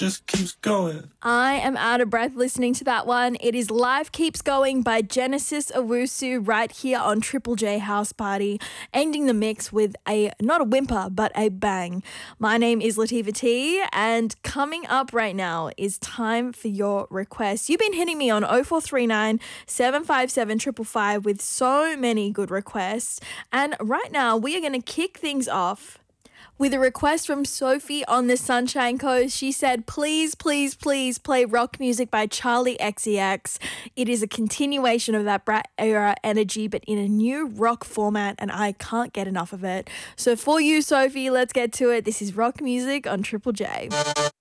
just keeps going. I am out of breath listening to that one. It is Life Keeps Going by Genesis Owusu right here on Triple J House Party, ending the mix with not a whimper, but a bang. My name is Latifah T, and coming up right now is time for your requests. You've been hitting me on 0439 757 555 with so many good requests, and right now we are going to kick things off with a request from Sophie on the Sunshine Coast. She said, please, please, please play rock music by Charlie XCX. It is a continuation of that Brat era energy, but in a new rock format, and I can't get enough of it. So for you, Sophie, let's get to it. This is rock music on Triple J.